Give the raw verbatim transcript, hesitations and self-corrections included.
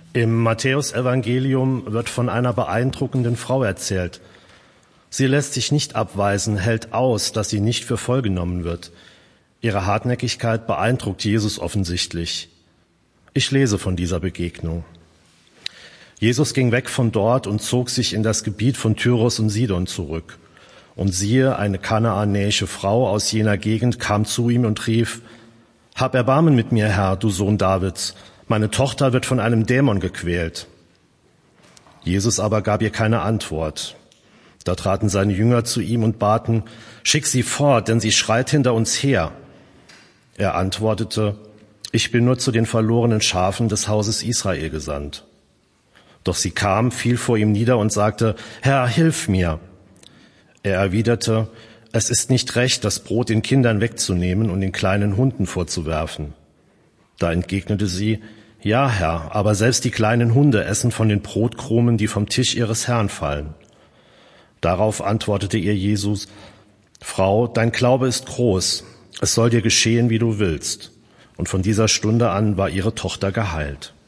Im Matthäusevangelium wird von einer beeindruckenden Frau erzählt. Sie lässt sich nicht abweisen, hält aus, dass sie nicht für voll genommen wird. Ihre Hartnäckigkeit beeindruckt Jesus offensichtlich. Ich lese von dieser Begegnung. Jesus ging weg von dort und zog sich in das Gebiet von Tyrus und Sidon zurück. Und siehe, eine kanaanäische Frau aus jener Gegend kam zu ihm und rief: Hab Erbarmen mit mir, Herr, du Sohn Davids. Meine Tochter wird von einem Dämon gequält. Jesus aber gab ihr keine Antwort. Da traten seine Jünger zu ihm und baten: Schick sie fort, denn sie schreit hinter uns her. Er antwortete: Ich bin nur zu den verlorenen Schafen des Hauses Israel gesandt. Doch sie kam, fiel vor ihm nieder und sagte: Herr, hilf mir. Er erwiderte: Es ist nicht recht, das Brot den Kindern wegzunehmen und den kleinen Hunden vorzuwerfen. Da entgegnete sie: Ja, Herr, aber selbst die kleinen Hunde essen von den Brotkrumen, die vom Tisch ihres Herrn fallen. Darauf antwortete ihr Jesus: Frau, dein Glaube ist groß. Es soll dir geschehen, wie du willst. Und von dieser Stunde an war ihre Tochter geheilt.